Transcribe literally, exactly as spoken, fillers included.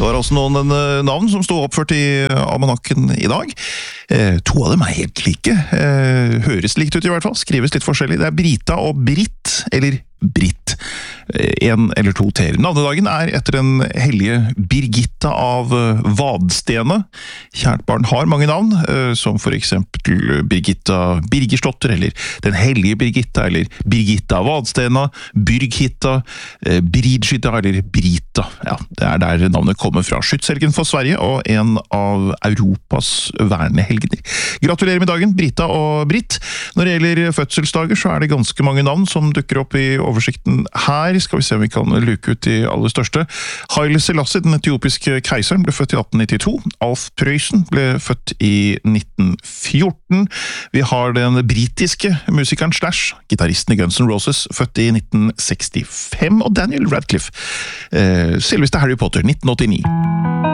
Det var også noen eh, navn som stod oppført i almanakken i dag. Eh, to av dem er helt like. Eh, høres likt ut i hvert fall, skrives litt forskjellig. Det er Brita og Britt, eller Britt. En eller to ter. Navnedagen er etter den hellige Birgitta av Vadstene. Kjært barn har mange navn, som for eksempel Birgitta Birgerstotter, eller den hellige Birgitta, eller Birgitta av Vadstena, Byrghitta, Bridgitta, eller Brita. Ja, det er der navnet kommer fra. Skytshelgen for Sverige, og en av Europas vernehelgener. Gratulerer med dagen, Brita og Britt. Når det gjelder fødselsdager, så er det ganske mange navn som dukker opp i oversikten her. Skal vi se om vi kan luke ut de aller største. Haile Selassie, den etiopiske keiseren, ble født i atten nittito. Alf Prøysen ble født i nitten fjorten. Vi har den britiske musikeren Slash, gitaristen i Guns N' Roses, født i nitten sekstifem. Og Daniel Radcliffe, eh, selveste Harry Potter, nitten åttini.